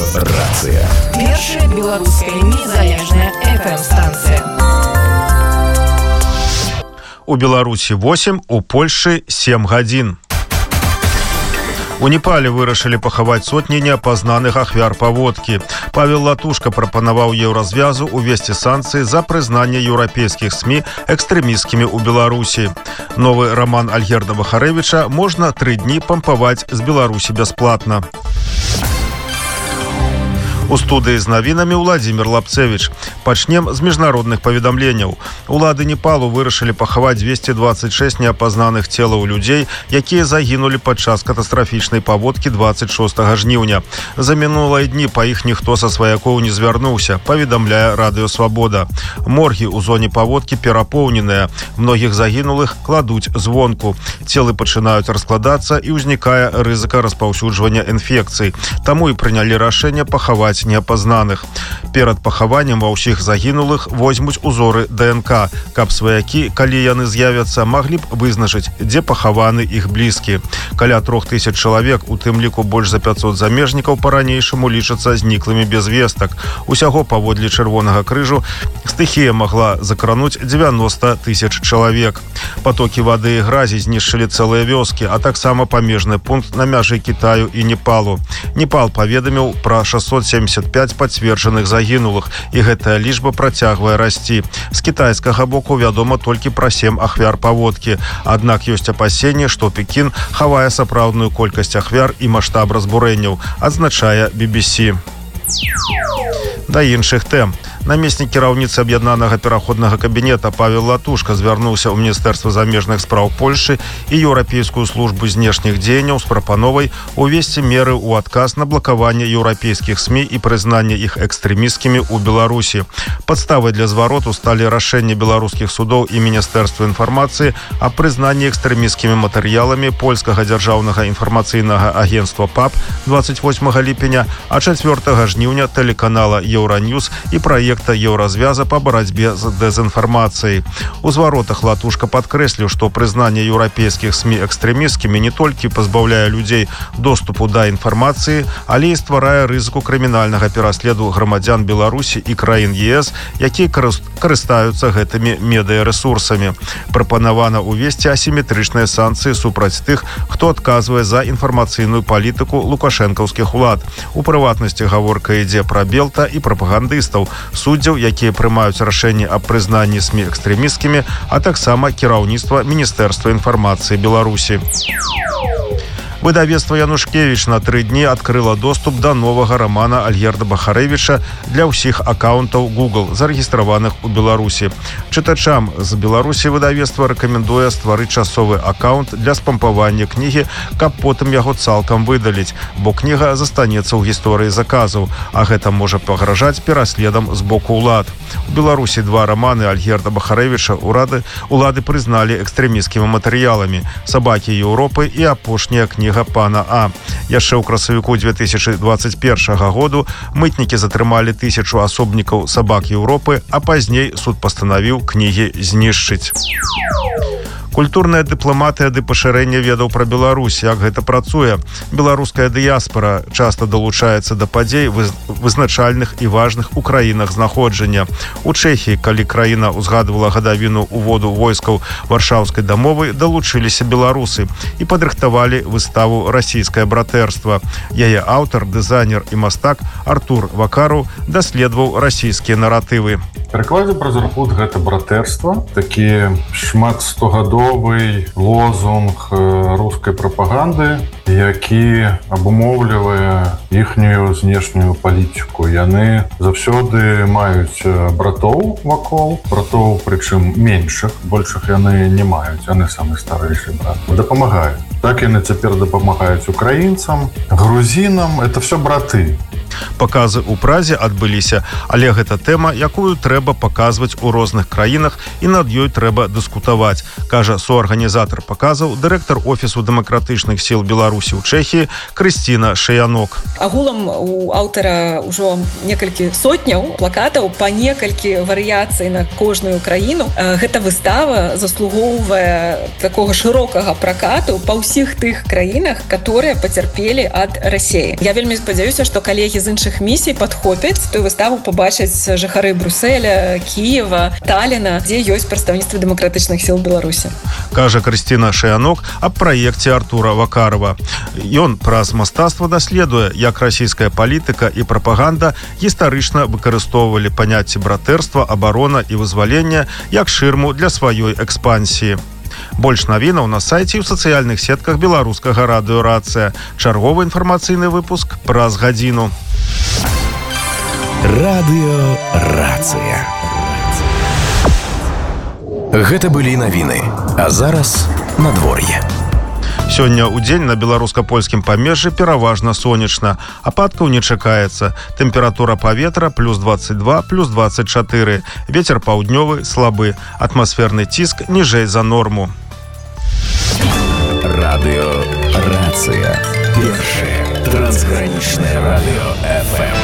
Рацыя. Першая беларуская незалежная FM-станцыя. У Беларусі 8, у Польшы 7 гадзін. У Непале вырашылі пахаваць сотні неапазнаных ахвяр паводкі. Павел Латушка прапанаваў еўразвязу увесці санкцыі за прызнанне еўрапейскіх СМІ экстрэмісцкімі ў Беларусі. Новы роман Альгерда Бахарэвіча можна 3 дні пампаваць з Беларусі бясплатна. У студыі з навінамі Владзімір Лапцевіч. Пачнем з міжнародных паведамленняў. Улады Непалу вырашылі пахаваць 226 неапазнаных целаў людзей, якія загінулі падчас катастрафічнай паводкі 26 жніўня. За мінулыя дні па іх ніхто са сваякоў не звярнуўся, паведамляе Радыё Свабода. Моргі ў зоне паводкі перапоўненыя. Многіх загінулых кладуць звонку. Целы пачынаюць раскладацца і ўзнікае рызыка распаўсюджвання інфекцый. Таму і прынялі рашэнне пахаваць неапазнаных. Перад пахаваннем ва ўсіх загінулых возьмуць узоры ДНК, каб сваякі, калі яны з'явяцца, маглі б вызначыць, дзе пахаваны іх блізкі. Каля 3000 чалавек, у тым ліку больш за 500 замежнікаў, па-ранейшаму лічацца зніклымі без вестак. Усяго паводле Чырвонага крыжу стыхія магла закрануць 90 000 чалавек. Патокі вады і гразі знішчылі цэлыя вёскі, а таксама памежны пункт на мяжы Кітаю і Непалу. Непал паведаміў пра 675 пацверджаных загінулых, і гэтая лічба працягвае расці. З кітайскага боку вядома толькі пра 7 ахвяр паводкі. Аднак ёсць апасенне, што Пекін хавае сапраўдную колькасць ахвяр і маштаб разбурэнняў, адзначае BBC. Да іншых тэм. Намеснік кіраўніцы аб'яднанага пераходнага кабінета Павел Латушка звярнуўся ў Міністэрства замежных спраў Польшы і Еўрапейскую службу знешніх дзеянняў з прапановай увесці меры ў адказ на блакаванне еўрапейскіх СМІ і прызнанне іх экстрэмісцкімі ў Беларусі. Падставай для звароту сталі рашэнне беларускіх судоў і Міністэрства інфармацыі аб прызнанні экстрэмісцкімі матэрыяламі польскага дзяржаўнага інфармацыйнага агенцтва ПАП 28 ліпеня, а 4 жніўня тэлеканала Еўраньюз і праект еўразвяза па барацьбе з дэзінфармацыяй. У зваротах Латушка падкрэсліў, што прызнанне еўрапейскіх СМІ экстрэмісцкімі не толькі пазбаўляе людзей доступу да інфармацыі, але і стварае рызыку крымінальнага пераследу грамадзян Беларусі і краін ЕС, якія карыстаюцца гэтымі медыярэсурсамі. Прапанавана ўвесці асіметрычныя санкцыі супраць тых, хто адказвае за інфармацыйную палітыку лукашэнкаўскіх улад. У прыватнасці гаворка ідзе пра белта і прапагандыстаў, суддзяў, якія прымаюць рашэнні аб прызнанні СМІ экстрэмісцкімі, а таксама кіраўніцтва Міністэрства інфармацыі Беларусі. Выдавецтва Янушкевіч на 3 дні адкрыла доступ да новага романа Альгерда Бахарэвіча для ўсіх акаунтаў Google, зарэгістраваных у Беларусі. Чытачам з Беларусі выдавецтва рэкамендуе стварыць часовы акаунт для спампавання кнігі, каб потым яго цалкам выдаліць, бо кніга застанецца ў гісторыі заказаў, а гэта можа пагражаць пераследам з боку ўлад. У Беларусі 2 романы Альгерда Бахарэвіча улады прызналі экстрэмісцкімі матэрыяламі «Сабакі Еўропы» і апошняя кніга пана А. Яшчэ ў красавіку 2021 году мытнікі затрымалі 1000 асобнікаў «Сабак Еўропы», а пазней суд пастанавіў кнігі знішчыць. Культурная дыпламатыя ды пашырэнне ведаў пра Беларусь, як гэта працуе. Беларуская дыяспара часта далучаецца да падзей вызначальных і важных у краінах знаходжання. У Чэхіі, калі краіна ўзгадвала гадавіну уводу войскаў варшаўскай дамовы, далучыліся беларусы і падрыхтавалі выставу «Расійскае братэрства». Яе аўтар, дызайнер і мастак Артур Вакару даследаваў расійскія наратывы. Перакладзе праз рахут гэта братэрства, такі шмат 100гадовы лозунг рускай прапаганды, які абумоўлівае іхнюю знешнюю палітыку. Яны заўсёды маюць братоў вакол, братоў прычым меншых, большых яны не маюць, яны самы старэйшы брат. Дапамагаюць. Так яны цяпер дапамагаюць украінцам, грузінам, это все браты. Паказы ў Празе адбыліся, але гэта тэма, якую трэба паказваць у розных краінах і над ёй трэба дыскутаваць, кажа суарганізатар паказаў, дырэктар офісу дэмакратычных сіл Беларусі ў Чэхіі Крысціна Шаянок. Агулам у аўтара ўжо некалькі сотняў плакатаў па некалькі варыяцый на кожную краіну. Гэта выстава заслугоўвае такога шырокага пракату па ўсіх тых краінах, которые пацярпелі ад Расіі. Я вельмі спадзяюся, што калегі з з іншых місій падхопяць тую выставу пабачаць жыхары Брюсселя, Киева, Талліна, дзе ёсць прадстаўніцтва дэмакратычных сіл Беларусі. Кажа Крысціна Шаянок аб праекце Артура Вакарова. Ён праз мастацтва даследуе, як расійская палітыка і прапаганда гістарычна выкарыстоўвалі паняцці братэрства, абарона і вызвалення як шырму для сваёй экспансіі. Больш навінаў на сайце і ў сацыяльных сетках беларускага радыё «Рацыя». Чарговы інфармацыйны выпуск праз гадзіну. Радыё «Рацыя». Гэта былі навіны, а зараз надвор'е. Сёння ў дзень на беларуска-польскім памежжы пераважна сонечна. Ападкаў не чакаецца. Тэмпература паветра плюс 22, плюс 24. Вецер паўднёвы слабы. Атмасферны ціск ніжэй за норму. Радыё «Рацыя». Першае трансгранічнае радыё FM.